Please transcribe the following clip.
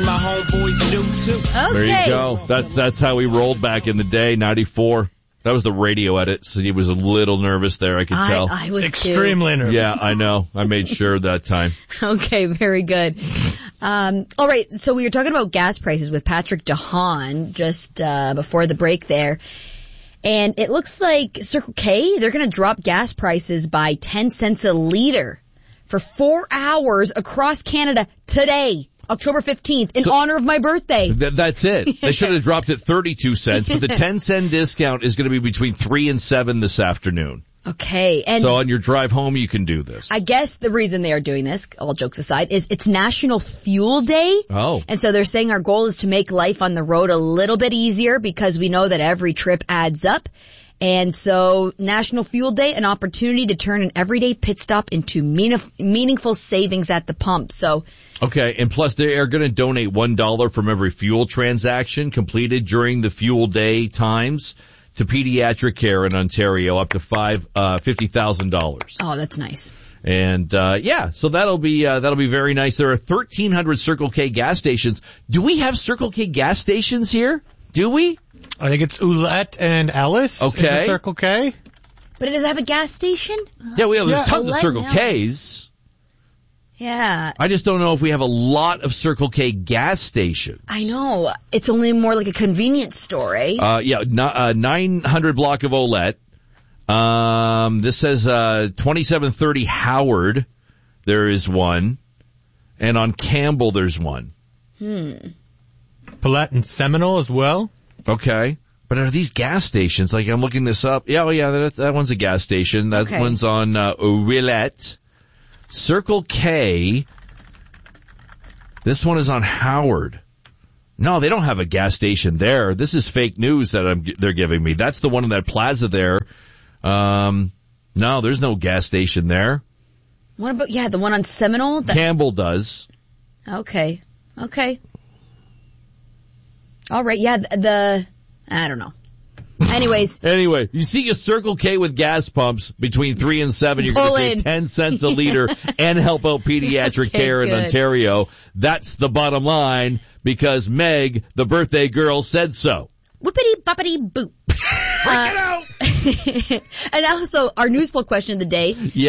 my homeboys do too. Okay. There you go. That's how we rolled back in the day, 94. That was the radio edit, so he was a little nervous there, I could tell. I was extremely nervous. Yeah, I know. I made sure that time. Okay, very good. All right, so we were talking about gas prices with Patrick DeHaan just before the break there. And it looks like Circle K, they're going to drop gas prices by 10 cents a liter for 4 hours across Canada today, October 15th, in honor of my birthday. That's it. They should have dropped it 32 cents, but the 10-cent discount is going to be between 3 and 7 this afternoon. Okay. And so on your drive home, you can do this. I guess the reason they are doing this, all jokes aside, is it's National Fuel Day. Oh. And so they're saying our goal is to make life on the road a little bit easier because we know that every trip adds up. And so National Fuel Day, an opportunity to turn an everyday pit stop into meaningful savings at the pump. So. Okay. And plus they are going to donate $1 from every fuel transaction completed during the Fuel Day times to pediatric care in Ontario, up to $50,000. Oh, that's nice. And so that'll be very nice. There are 1,300 Circle K gas stations. Do we have Circle K gas stations here? Do we? I think it's Ouellette and Ellis. Okay. Is Circle K. But it does have a gas station? Yeah, we have tons of Ouellette Circle and Ks. Yeah. I just don't know if we have a lot of Circle K gas stations. I know. It's only more like a convenience store, eh? 900 block of Ouellette. This says 2730 Howard. There is one. And on Campbell, there's one. Paulette and Seminole as well. Okay. But are these gas stations? Like, I'm looking this up. Yeah, that one's a gas station. That one's on Ouellette. Circle K. This one is on Howard. No, they don't have a gas station there. This is fake news that they're giving me. That's the one in that plaza there. No, there's no gas station there. What about, the one on Seminole? Campbell does. Okay. All right, I don't know. Anyways. Anyway, you see a Circle K with gas pumps between 3 and 7, you're going to save 10 cents a liter and help out pediatric care in Ontario. That's the bottom line because Meg, the birthday girl, said so. Whippity boppity boop. Freak it out! And also, our news poll question of the day.